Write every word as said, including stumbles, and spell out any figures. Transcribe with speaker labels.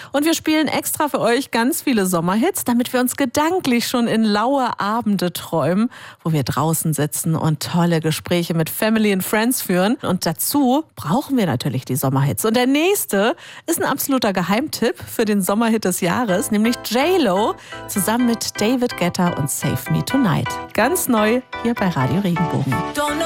Speaker 1: Und wir spielen extra für euch ganz viele Sommerhits, damit wir uns gedanklich schon in laue Abende träumen, wo wir draußen sitzen und tolle Gespräche mit Family and Friends führen. Und dazu brauchen wir natürlich die Sommerhits. Und der nächste ist ein absoluter Geheimtipp für den Sommerhit des Jahres, nämlich J Lo zusammen mit David Guetta und Save Me Tonight. Ganz neu hier bei Radio Regenbogen.